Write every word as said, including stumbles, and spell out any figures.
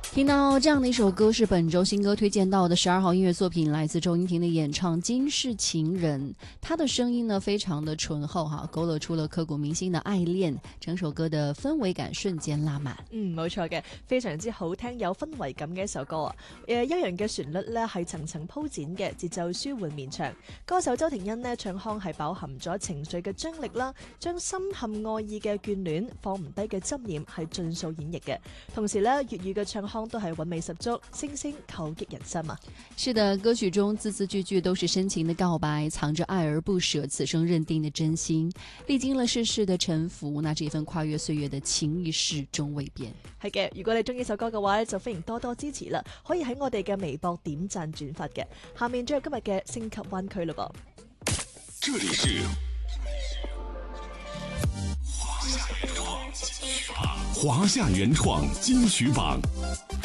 听到这样的一首歌，是本周新歌推荐到的十二号音乐作品，来自周英婷的演唱《今世情人》。她的声音呢非常的醇厚哈，勾勒出了刻骨铭心的爱恋，整首歌的氛圍感瞬間拉滿。 嗯，冇錯嘅，非常之好聽，有氛圍感嘅一首歌啊。誒，悠揚嘅旋律咧係層層鋪展嘅，節奏舒緩綿長。歌手周庭欣呢唱腔係飽含咗情緒嘅張力啦，將深陷愛意嘅眷戀放唔低嘅執念係盡數演繹嘅。同時咧粵語嘅唱腔都係韻味十足，聲聲叩擊人心啊！ 是的，歌曲中字字句句都是深情的告白，藏着愛而不捨、此生認定的真心。歷經了世事的沉浮，那這份跨越歲月的情誼始終未變。 係嘅，如果你中意首歌嘅話，就歡迎多多支持啦！可以喺我哋嘅微博點讚轉發嘅。下面進入今日嘅星級灣區嘞噃。 這裡是華夏原創金曲榜，華夏原創金曲榜。